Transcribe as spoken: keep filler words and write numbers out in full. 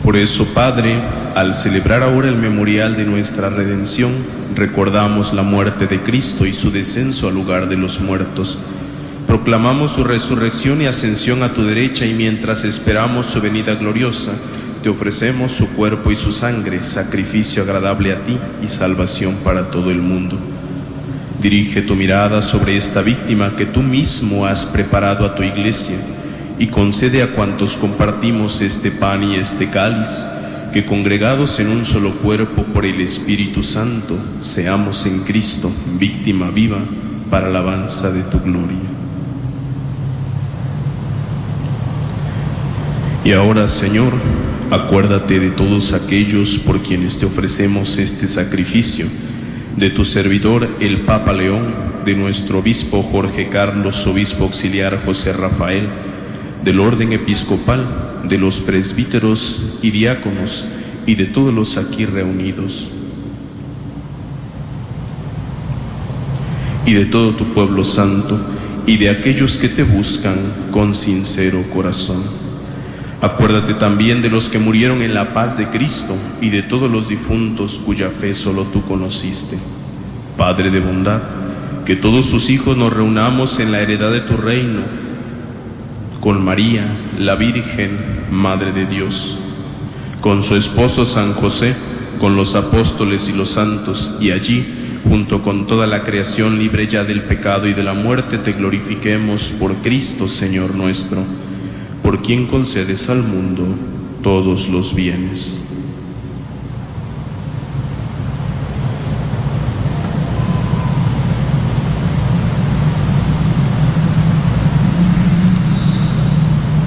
Por eso, Padre, al celebrar ahora el memorial de nuestra redención, recordamos la muerte de Cristo y su descenso al lugar de los muertos. Proclamamos su resurrección y ascensión a tu derecha, y mientras esperamos su venida gloriosa, te ofrecemos su cuerpo y su sangre, sacrificio agradable a ti y salvación para todo el mundo. Dirige tu mirada sobre esta víctima que tú mismo has preparado a tu iglesia, y concede a cuantos compartimos este pan y este cáliz, que congregados en un solo cuerpo por el Espíritu Santo, seamos en Cristo víctima viva para alabanza de tu gloria. Y ahora, Señor, acuérdate de todos aquellos por quienes te ofrecemos este sacrificio, de tu servidor el Papa León, de nuestro obispo Jorge Carlos, obispo auxiliar José Rafael, del orden episcopal, de los presbíteros y diáconos, y de todos los aquí reunidos, y de todo tu pueblo santo, y de aquellos que te buscan con sincero corazón. Acuérdate también de los que murieron en la paz de Cristo, y de todos los difuntos cuya fe solo tú conociste. Padre de bondad, que todos tus hijos nos reunamos en la heredad de tu reino, con María, la Virgen, Madre de Dios, con su esposo San José, con los apóstoles y los santos, y allí, junto con toda la creación libre ya del pecado y de la muerte, te glorifiquemos por Cristo, Señor nuestro, por quien concedes al mundo todos los bienes.